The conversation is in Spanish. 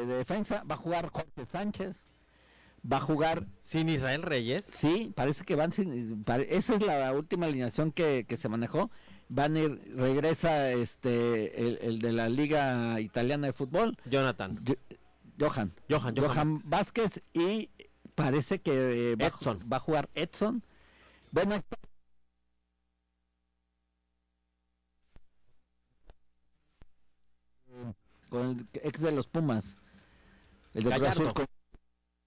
de defensa, va a jugar Jorge Sánchez, va a jugar... ¿Sin Israel Reyes? Sí, parece que van sin... esa es la última alineación que se manejó. Regresa el de la Liga Italiana de Fútbol. Jonathan. Johan Vázquez, y parece que va a jugar Edson. Bueno, con el ex de los Pumas, el de Cruz Azul, con